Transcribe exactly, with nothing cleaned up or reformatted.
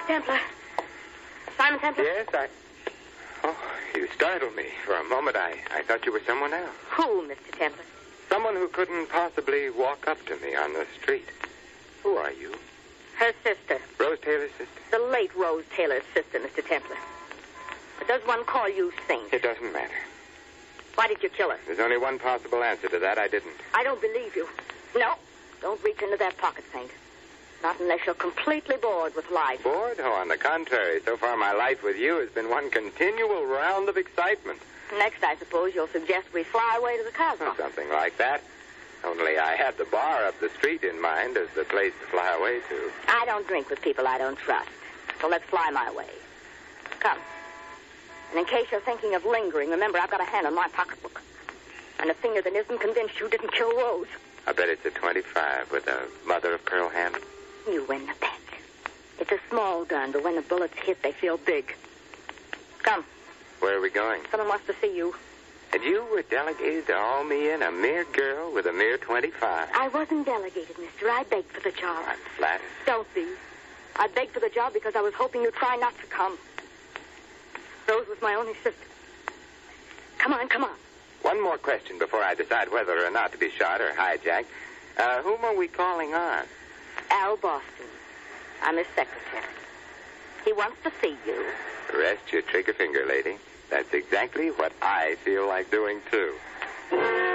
Templar. Simon Templar? Yes, I... Oh, you startled me. For a moment, I, I thought you were someone else. Who, Mister Templar? Someone who couldn't possibly walk up to me on the street. Who are you? Her sister. Rose Taylor's sister? The late Rose Taylor's sister, Mister Templar. But does one call you saint? It doesn't matter. Why did you kill her? There's only one possible answer to that. I didn't. I don't believe you. No, don't reach into that pocket, Saint. Not unless you're completely bored with life. Bored? Oh, on the contrary. So far, my life with you has been one continual round of excitement. Next, I suppose you'll suggest we fly away to the Cosmos. Oh, something like that. Only I had the bar up the street in mind as the place to fly away to. I don't drink with people I don't trust. So let's fly my way. Come. And in case you're thinking of lingering, remember I've got a hand on my pocketbook. And a finger that isn't convinced you didn't kill Rose. I bet it's a twenty-five with a mother-of-pearl handle. You win the bet. It's a small gun, but when the bullets hit, they feel big. Come. Where are we going? Someone wants to see you. And you were delegated to haul me in, a mere girl with a mere twenty-five. I wasn't delegated, mister. I begged for the job. I'm flattered. Don't be. I begged for the job because I was hoping you'd try not to come. Rose was my only sister. Come on, come on. One more question before I decide whether or not to be shot or hijacked. Uh, whom are we calling on? Al Boston. I'm his secretary. He wants to see you. Rest your trigger finger, lady. That's exactly what I feel like doing, too.